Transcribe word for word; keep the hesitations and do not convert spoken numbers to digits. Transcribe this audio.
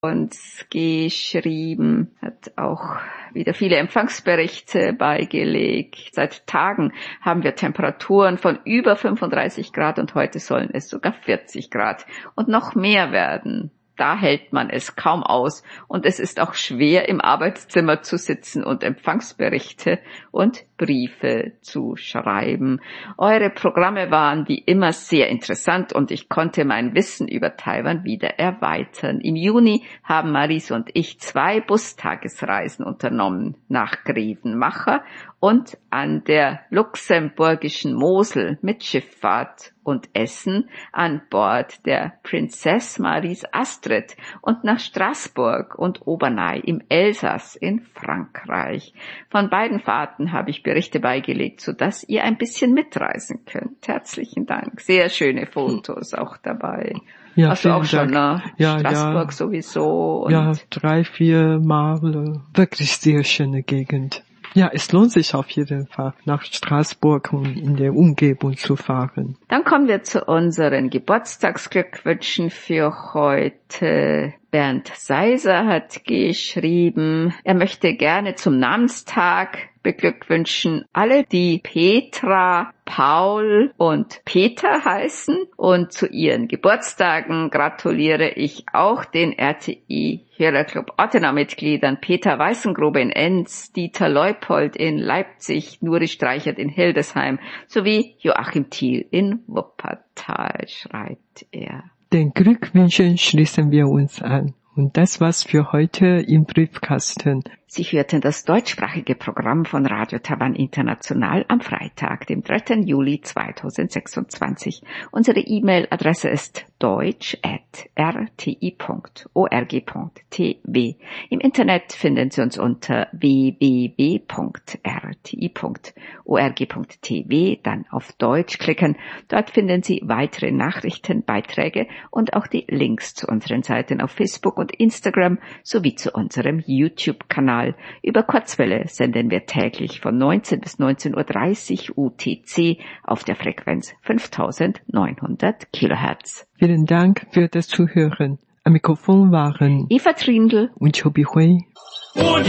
uns geschrieben, hat auch wieder viele Empfangsberichte beigelegt. Seit Tagen haben wir Temperaturen von über fünfunddreißig Grad und heute sollen es sogar vierzig Grad und noch mehr werden. Da hält man es kaum aus und es ist auch schwer, im Arbeitszimmer zu sitzen und Empfangsberichte und Briefe zu schreiben. Eure Programme waren wie immer sehr interessant und ich konnte mein Wissen über Taiwan wieder erweitern. Im Juni haben Maris und ich zwei Bustagesreisen unternommen nach Grevenmacher und an der luxemburgischen Mosel mit Schifffahrt und Essen an Bord der Princess Maries Astrid und nach Straßburg und Obernai im Elsass in Frankreich. Von beiden Fahrten habe ich Berichte beigelegt, sodass ihr ein bisschen mitreisen könnt. Herzlichen Dank. Sehr schöne Fotos auch dabei. Ja, Hast du auch schon Dank. nach ja, Straßburg ja. sowieso? Und ja, drei, vier Mal. Wirklich sehr schöne Gegend. Ja, es lohnt sich auf jeden Fall, nach Straßburg und in der Umgebung zu fahren. Dann kommen wir zu unseren Geburtstagsglückwünschen für heute. Bernd Seiser hat geschrieben, er möchte gerne zum Namenstag beglückwünschen alle, die Petra, Paul und Peter heißen. Und zu ihren Geburtstagen gratuliere ich auch den R T I-Hörerclub Ottenau-Mitgliedern Peter Weißengrube in Enns, Dieter Leupold in Leipzig, Nuri Streichert in Hildesheim sowie Joachim Thiel in Wuppertal, schreibt er. Den Glückwünschen schließen wir uns an. Und das war's für heute im Briefkasten. Sie hörten das deutschsprachige Programm von Radio Taiwan International am Freitag, dem dritten Juli zweitausendsechsundzwanzig. Unsere E-Mail-Adresse ist deutsch at r t i punkt org punkt t w. Im Internet finden Sie uns unter w w w punkt r t i punkt org punkt t w, dann auf Deutsch klicken. Dort finden Sie weitere Nachrichten, Beiträge und auch die Links zu unseren Seiten auf Facebook und Instagram sowie zu unserem YouTube-Kanal. Über Kurzwelle senden wir täglich von neunzehn bis neunzehn Uhr dreißig U T C auf der Frequenz fünftausendneunhundert Kilohertz. Vielen Dank für das Zuhören. Am Mikrofon waren Eva Trindl und Chobi Hui.